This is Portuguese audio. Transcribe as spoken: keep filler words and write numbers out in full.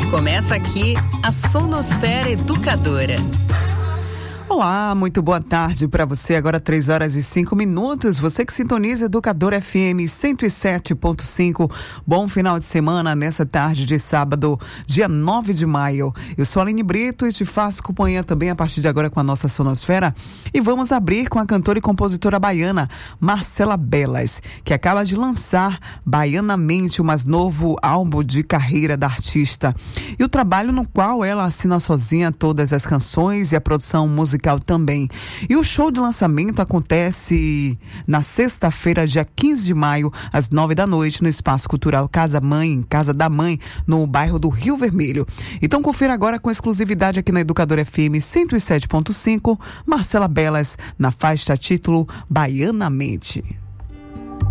Começa aqui a Sonosfera Educadora. Olá, muito boa tarde para você. Agora três horas e cinco minutos. Você que sintoniza Educadora F M cento e sete ponto cinco. Bom final de semana nessa tarde de sábado, dia nove de maio. Eu sou a Aline Brito e te faço companhia também a partir de agora com a nossa Sonosfera. E vamos abrir com a cantora e compositora baiana Marcela Bellas, que acaba de lançar Baianamente, o mais novo álbum de carreira da artista. E o trabalho no qual ela assina sozinha todas as canções e a produção musical também. E o show de lançamento acontece na sexta-feira, dia quinze de maio, às nove da noite, no Espaço Cultural Casa Mãe, Casa da Mãe, no bairro do Rio Vermelho. Então confira agora com exclusividade aqui na Educadora F M cento e sete ponto cinco, Marcela Bellas, na faixa título Baianamente.